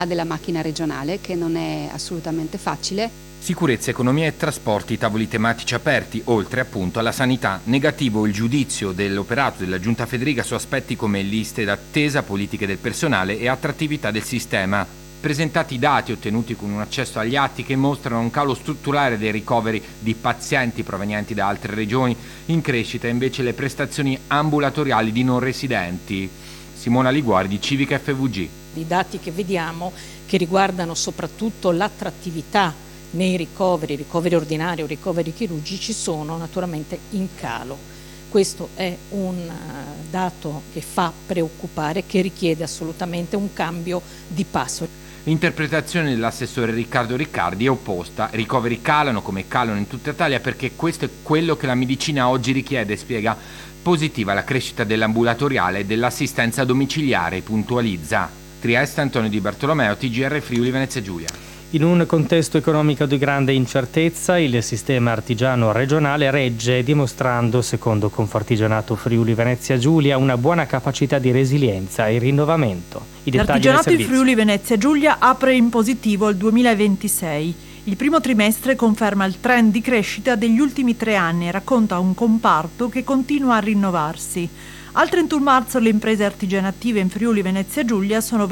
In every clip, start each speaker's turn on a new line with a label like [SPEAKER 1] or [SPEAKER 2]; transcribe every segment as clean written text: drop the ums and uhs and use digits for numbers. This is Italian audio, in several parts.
[SPEAKER 1] della macchina regionale, che non è assolutamente facile.
[SPEAKER 2] Sicurezza, economia e trasporti, tavoli tematici aperti, oltre appunto alla sanità. Negativo il giudizio dell'operato della Giunta Federica su aspetti come liste d'attesa, politiche del personale e attrattività del sistema. Presentati i dati ottenuti con un accesso agli atti che mostrano un calo strutturale dei ricoveri di pazienti provenienti da altre regioni, in crescita invece le prestazioni ambulatoriali di non residenti. Simona Liguori di Civica FVG.
[SPEAKER 3] I dati che vediamo, che riguardano soprattutto l'attrattività nei ricoveri ordinari o ricoveri chirurgici, sono naturalmente in calo. Questo è un dato che fa preoccupare, che richiede assolutamente un cambio di passo.
[SPEAKER 2] L'interpretazione dell'assessore Riccardo Riccardi è opposta. I ricoveri calano come calano in tutta Italia perché questo è quello che la medicina oggi richiede, spiega. Positiva la crescita dell'ambulatoriale e dell'assistenza domiciliare, puntualizza. Trieste, Antonio Di Bartolomeo, TGR Friuli Venezia Giulia.
[SPEAKER 4] In un contesto economico di grande incertezza, il sistema artigiano regionale regge, dimostrando, secondo Confartigianato Friuli Venezia Giulia, una buona capacità di resilienza e rinnovamento.
[SPEAKER 5] L'artigianato in Friuli Venezia Giulia apre in positivo il 2026. Il primo trimestre conferma il trend di crescita degli ultimi 3 anni e racconta un comparto che continua a rinnovarsi. Al 31 marzo le imprese artigianative in Friuli Venezia Giulia sono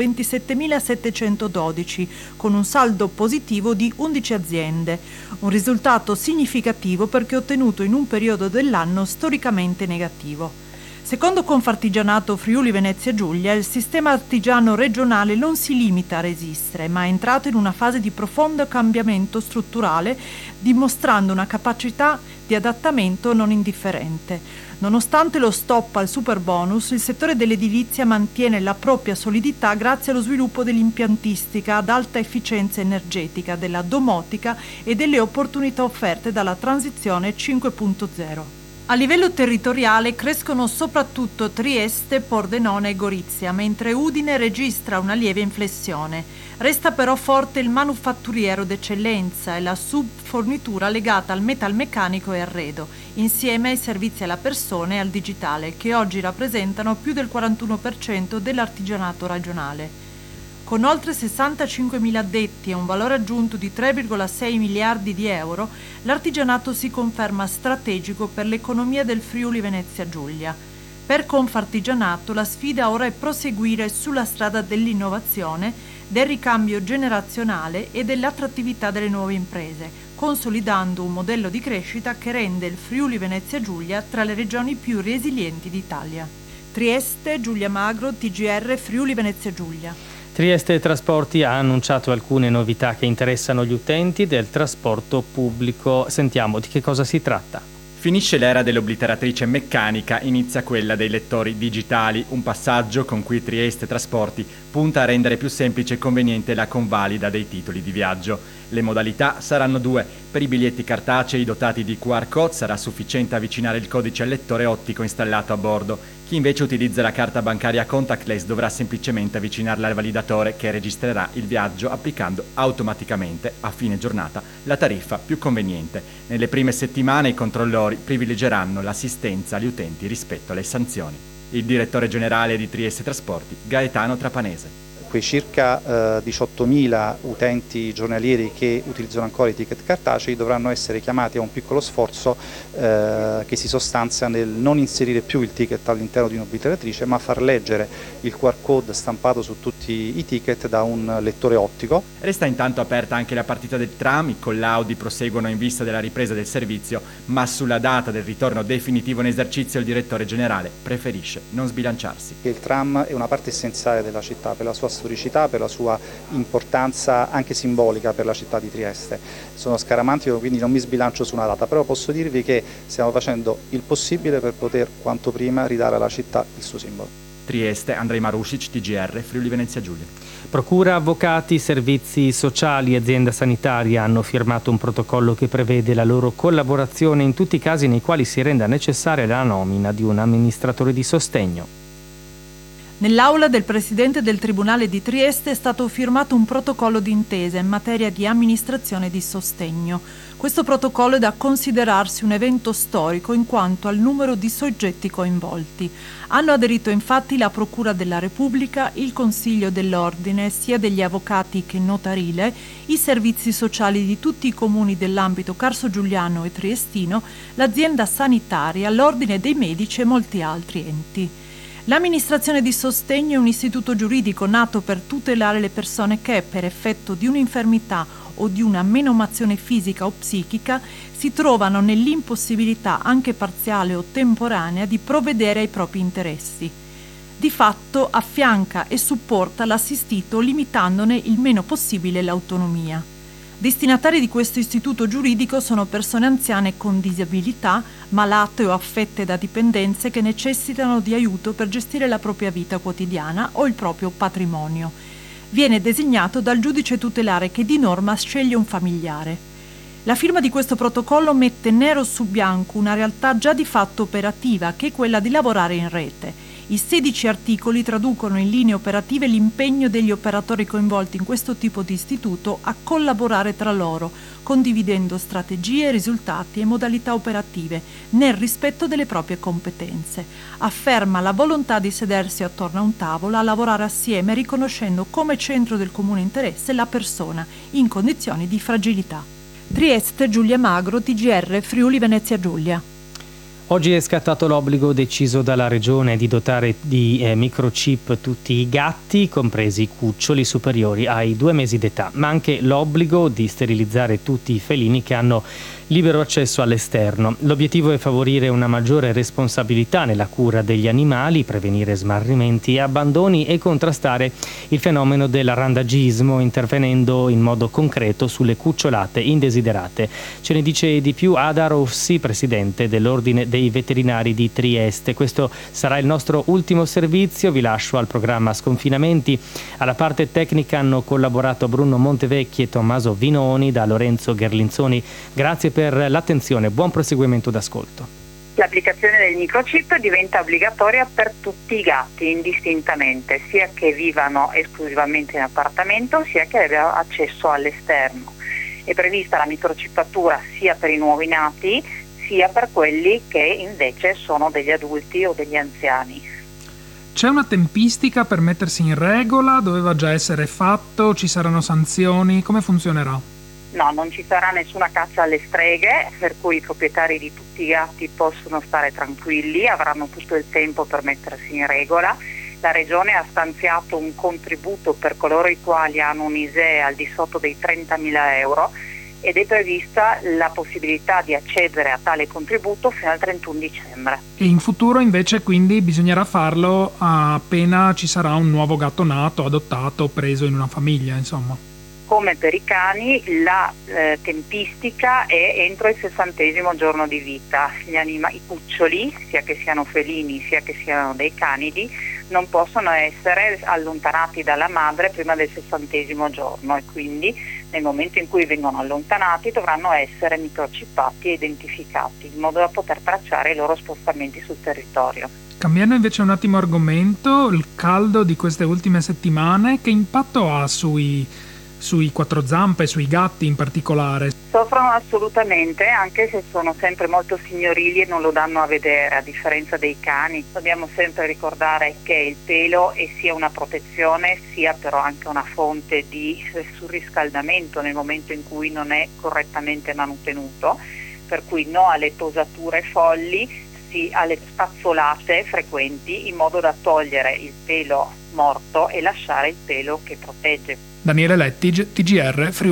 [SPEAKER 5] 27.712, con un saldo positivo di 11 aziende, un risultato significativo perché ottenuto in un periodo dell'anno storicamente negativo. Secondo Confartigianato Friuli Venezia Giulia, il sistema artigiano regionale non si limita a resistere, ma è entrato in una fase di profondo cambiamento strutturale, dimostrando una capacità di adattamento non indifferente. Nonostante lo stop al superbonus, il settore dell'edilizia mantiene la propria solidità grazie allo sviluppo dell'impiantistica ad alta efficienza energetica, della domotica e delle opportunità offerte dalla transizione 5.0. A livello territoriale crescono soprattutto Trieste, Pordenone e Gorizia, mentre Udine registra una lieve inflessione. Resta però forte il manufatturiero d'eccellenza e la subfornitura legata al metalmeccanico e arredo, insieme ai servizi alla persona e al digitale, che oggi rappresentano più del 41% dell'artigianato regionale. Con oltre 65.000 addetti e un valore aggiunto di 3,6 miliardi di euro, l'artigianato si conferma strategico per l'economia del Friuli Venezia Giulia. Per Confartigianato la sfida ora è proseguire sulla strada dell'innovazione, del ricambio generazionale e dell'attrattività delle nuove imprese, consolidando un modello di crescita che rende il Friuli Venezia Giulia tra le regioni più resilienti d'Italia. Trieste, Giulia Magro, TGR Friuli Venezia Giulia.
[SPEAKER 4] Trieste Trasporti ha annunciato alcune novità che interessano gli utenti del trasporto pubblico. Sentiamo di che cosa si tratta.
[SPEAKER 6] Finisce l'era dell'obliteratrice meccanica, inizia quella dei lettori digitali, un passaggio con cui Trieste Trasporti punta a rendere più semplice e conveniente la convalida dei titoli di viaggio. Le modalità saranno 2. Per i biglietti cartacei dotati di QR code sarà sufficiente avvicinare il codice al lettore ottico installato a bordo. Chi invece utilizza la carta bancaria contactless dovrà semplicemente avvicinarla al validatore che registrerà il viaggio applicando automaticamente a fine giornata la tariffa più conveniente. Nelle prime settimane i controllori privilegeranno l'assistenza agli utenti rispetto alle sanzioni. Il direttore generale di Trieste Trasporti, Gaetano Trapanese.
[SPEAKER 7] Quei circa 18.000 utenti giornalieri che utilizzano ancora i ticket cartacei dovranno essere chiamati a un piccolo sforzo che si sostanzia nel non inserire più il ticket all'interno di un'obliteratrice, ma far leggere il QR code stampato su tutti i ticket da un lettore ottico.
[SPEAKER 6] Resta intanto aperta anche la partita del tram, i collaudi proseguono in vista della ripresa del servizio, ma sulla data del ritorno definitivo in esercizio il direttore generale preferisce non sbilanciarsi.
[SPEAKER 7] Il tram è una parte essenziale della città per la sua storicità, per la sua importanza anche simbolica per la città di Trieste. Sono scaramantico, quindi non mi sbilancio su una data, però posso dirvi che stiamo facendo il possibile per poter quanto prima ridare alla città il suo simbolo.
[SPEAKER 6] Trieste, Andrei Marusic, TGR, Friuli Venezia Giulia.
[SPEAKER 4] Procura, avvocati, servizi sociali e azienda sanitaria hanno firmato un protocollo che prevede la loro collaborazione in tutti i casi nei quali si renda necessaria la nomina di un amministratore di sostegno.
[SPEAKER 5] Nell'aula del presidente del Tribunale di Trieste è stato firmato un protocollo d'intesa in materia di amministrazione di sostegno. Questo protocollo è da considerarsi un evento storico in quanto al numero di soggetti coinvolti. Hanno aderito infatti la Procura della Repubblica, il Consiglio dell'Ordine, sia degli avvocati che notarile, i servizi sociali di tutti i comuni dell'ambito carso-giuliano e triestino, l'azienda sanitaria, l'Ordine dei Medici e molti altri enti. L'amministrazione di sostegno è un istituto giuridico nato per tutelare le persone che, per effetto di un'infermità o di una menomazione fisica o psichica, si trovano nell'impossibilità, anche parziale o temporanea, di provvedere ai propri interessi. Di fatto affianca e supporta l'assistito limitandone il meno possibile l'autonomia. Destinatari di questo istituto giuridico sono persone anziane con disabilità, malate o affette da dipendenze che necessitano di aiuto per gestire la propria vita quotidiana o il proprio patrimonio. Viene designato dal giudice tutelare che di norma sceglie un familiare. La firma di questo protocollo mette nero su bianco una realtà già di fatto operativa, che è quella di lavorare in rete. I 16 articoli traducono in linee operative l'impegno degli operatori coinvolti in questo tipo di istituto a collaborare tra loro, condividendo strategie, risultati e modalità operative, nel rispetto delle proprie competenze. Afferma la volontà di sedersi attorno a un tavolo, a lavorare assieme, riconoscendo come centro del comune interesse la persona in condizioni di fragilità. Trieste, Giulia Magro, TGR, Friuli Venezia Giulia.
[SPEAKER 4] Oggi è scattato l'obbligo deciso dalla Regione di dotare di microchip tutti i gatti, compresi i cuccioli superiori ai 2 mesi d'età, ma anche l'obbligo di sterilizzare tutti i felini che hanno libero accesso all'esterno. L'obiettivo è favorire una maggiore responsabilità nella cura degli animali, prevenire smarrimenti e abbandoni e contrastare il fenomeno del randagismo, intervenendo in modo concreto sulle cucciolate indesiderate. Ce ne dice di più Ada Rossi, presidente dell'Ordine dei Veterinari di Trieste. Questo sarà il nostro ultimo servizio, vi lascio al programma Sconfinamenti. Alla parte tecnica hanno collaborato Bruno Montevecchi e Tommaso Vinoni. Da Lorenzo Gherlinzoni, grazie per l'attenzione, buon proseguimento d'ascolto.
[SPEAKER 8] L'applicazione del microchip diventa obbligatoria per tutti i gatti indistintamente, sia che vivano esclusivamente in appartamento sia che abbiano accesso all'esterno. È prevista la microchippatura sia per i nuovi nati sia per quelli che invece sono degli adulti o degli anziani.
[SPEAKER 9] C'è una tempistica per mettersi in regola? Doveva già essere fatto? Ci saranno sanzioni? Come funzionerà?
[SPEAKER 8] No, non ci sarà nessuna caccia alle streghe, per cui i proprietari di tutti i gatti possono stare tranquilli, avranno tutto il tempo per mettersi in regola. La Regione ha stanziato un contributo per coloro i quali hanno un ISEE al di sotto dei 30.000 euro ed è prevista la possibilità di accedere a tale contributo fino al 31 dicembre.
[SPEAKER 9] E in futuro invece quindi bisognerà farlo appena ci sarà un nuovo gatto nato, adottato, preso in una famiglia, insomma.
[SPEAKER 8] Come per i cani, la tempistica è entro il 60° giorno di vita. I cuccioli, sia che siano felini sia che siano dei canidi, non possono essere allontanati dalla madre prima del 60° giorno e quindi nel momento in cui vengono allontanati dovranno essere microchippati e identificati in modo da poter tracciare i loro spostamenti sul territorio.
[SPEAKER 9] Cambiando invece un attimo argomento, il caldo di queste ultime settimane, che impatto ha sui quattro zampe, sui gatti in particolare?
[SPEAKER 8] Soffrono assolutamente, anche se sono sempre molto signorili e non lo danno a vedere, a differenza dei cani. Dobbiamo sempre ricordare che il pelo è sia una protezione sia però anche una fonte di surriscaldamento nel momento in cui non è correttamente manutenuto, per cui no alle tosature folli, sì alle spazzolate frequenti in modo da togliere il pelo morto e lasciare il pelo che protegge.
[SPEAKER 9] Daniele Lettig, TGR, Friuli.